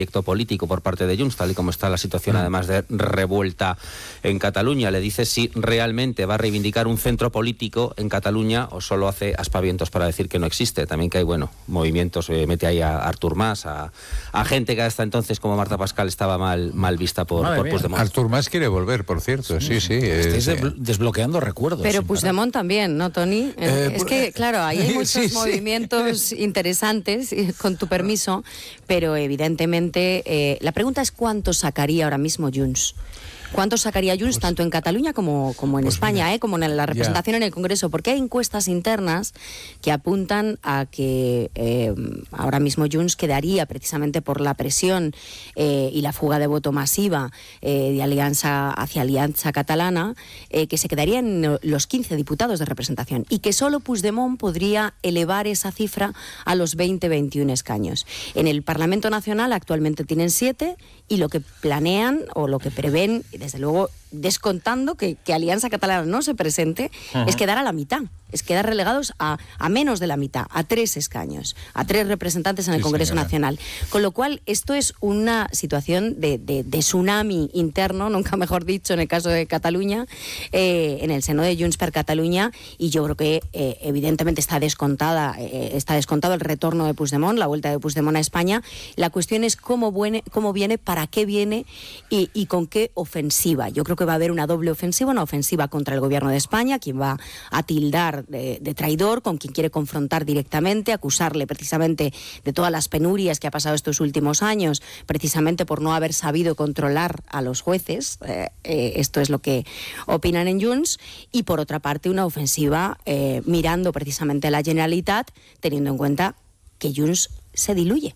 proyecto político por parte de Junts, tal y como está la situación además de revuelta en Cataluña. Le dice si realmente va a reivindicar un centro político en Cataluña o solo hace aspavientos para decir que no existe. También que hay, movimientos, mete ahí a Artur Mas, a gente que hasta entonces como Marta Pascal estaba mal vista por Puigdemont. Artur Mas quiere volver, por cierto, sí. Estáis desbloqueando recuerdos. Pero Puigdemont también, ¿no, Tony? Es que, claro, ahí hay muchos movimientos interesantes, con tu permiso, pero evidentemente la pregunta es cuánto sacaría ahora mismo Junts. ¿Cuánto sacaría Junts tanto en Cataluña como en España, como en la representación en el Congreso? Porque hay encuestas internas que apuntan a que ahora mismo Junts quedaría precisamente por la presión y la fuga de voto masiva de Alianza Catalana, que se quedaría en los 15 diputados de representación y que solo Puigdemont podría elevar esa cifra a los 20-21 escaños. En el Parlamento Nacional actualmente tienen 7 y lo que planean o lo que prevén, desde luego descontando que Alianza Catalana no se presente, es quedar a la mitad, es quedar relegados a menos de la mitad, a 3 escaños, a 3 representantes en el Congreso Nacional. Con lo cual, esto es una situación de tsunami interno, nunca mejor dicho, en el caso de Cataluña, en el seno de Junts per Catalunya, y yo creo que evidentemente está descontado el retorno de Puigdemont, la vuelta de Puigdemont a España. La cuestión es cómo viene, para qué viene y con qué ofensiva. Yo creo que va a haber una doble ofensiva, una ofensiva contra el gobierno de España, quien va a tildar de traidor, con quien quiere confrontar directamente, acusarle precisamente de todas las penurias que ha pasado estos últimos años, precisamente por no haber sabido controlar a los jueces. Esto es lo que opinan en Junts. Y por otra parte, una ofensiva mirando precisamente a la Generalitat, teniendo en cuenta que Junts se diluye.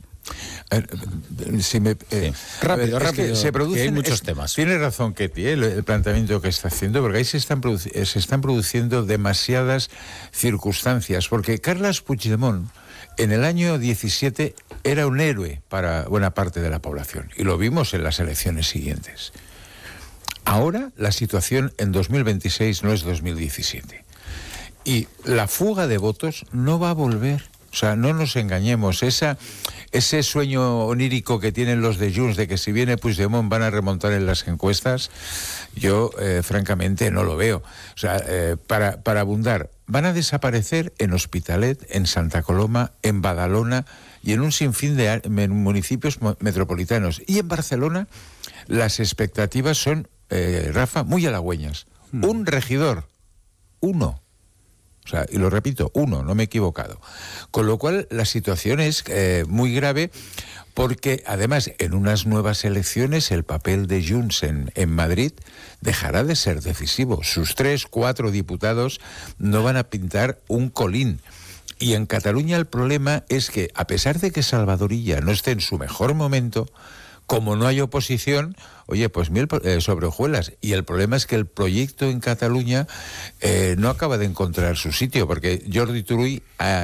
Rápido, se producen, hay muchos temas. Tiene razón Ketty, el planteamiento que está haciendo, porque ahí se están produciendo demasiadas circunstancias, porque Carles Puigdemont en el año 17 era un héroe para buena parte de la población, y lo vimos en las elecciones siguientes. Ahora la situación en 2026 no es 2017, y la fuga de votos no va a volver. O sea, no nos engañemos, ese sueño onírico que tienen los de Junts de que si viene Puigdemont van a remontar en las encuestas, yo francamente no lo veo. O sea, para abundar, van a desaparecer en Hospitalet, en Santa Coloma, en Badalona y en un sinfín de municipios metropolitanos. Y en Barcelona las expectativas son, Rafa, muy halagüeñas. Un regidor, uno. O sea, y lo repito, uno, no me he equivocado. Con lo cual, la situación es muy grave, porque además en unas nuevas elecciones el papel de Junts en Madrid dejará de ser decisivo. Sus 3-4 diputados no van a pintar un colín. Y en Cataluña el problema es que, a pesar de que Salvador Illa no esté en su mejor momento, como no hay oposición, oye, pues miel sobre hojuelas. Y el problema es que el proyecto en Cataluña no acaba de encontrar su sitio, porque Jordi Turull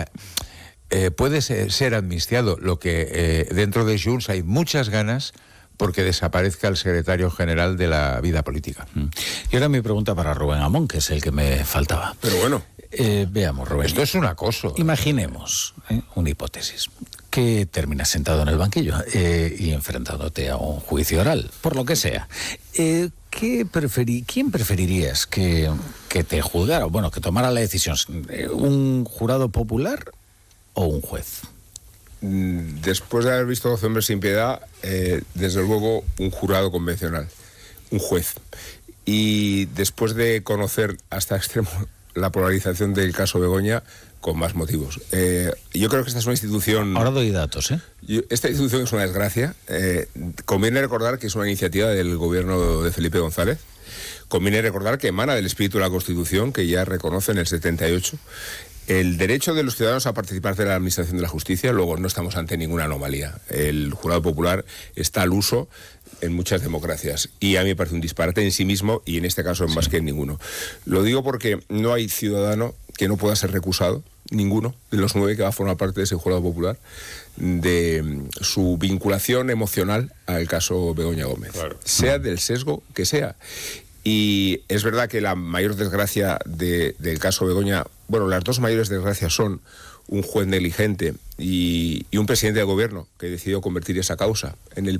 puede ser amnistiado, lo que dentro de Junts hay muchas ganas porque desaparezca el secretario general de la vida política. Y ahora mi pregunta para Rubén Amón, que es el que me faltaba. Pero bueno. Veamos, Rubén. Esto es un acoso. Imaginemos, una hipótesis, que terminas sentado en el banquillo y enfrentándote a un juicio oral, por lo que sea. ¿Quién preferirías que te juzgara, que tomara la decisión? ¿Un jurado popular o un juez? Después de haber visto 12 hombres sin piedad, desde luego un jurado convencional, un juez. Y después de conocer hasta extremo la polarización del caso Begoña, con más motivos. Yo creo que esta es una institución... Ahora doy datos, Esta institución es una desgracia. Conviene recordar que es una iniciativa del gobierno de Felipe González. Conviene recordar que emana del espíritu de la Constitución, que ya reconoce en el 78 el derecho de los ciudadanos a participar de la administración de la justicia. Luego no estamos ante ninguna anomalía. El jurado popular está al uso en muchas democracias, y a mí me parece un disparate en sí mismo, y en este caso más que en ninguno. Lo digo porque no hay ciudadano que no pueda ser recusado, ninguno de los 9 que va a formar parte de ese jurado popular, de su vinculación emocional al caso Begoña Gómez, sea del sesgo que sea. Y es verdad que la mayor desgracia del caso Begoña, las dos mayores desgracias son un juez negligente y un presidente de gobierno que decidió convertir esa causa en el